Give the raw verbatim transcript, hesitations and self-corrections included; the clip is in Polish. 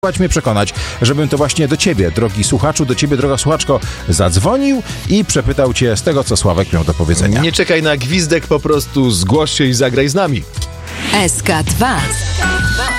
Spróbować mnie przekonać, żebym to właśnie do ciebie, drogi słuchaczu, do ciebie, droga słuchaczko, zadzwonił i przepytał cię z tego, co Sławek miał do powiedzenia. Nie czekaj na gwizdek, po prostu zgłoś się i zagraj z nami. S K dwa.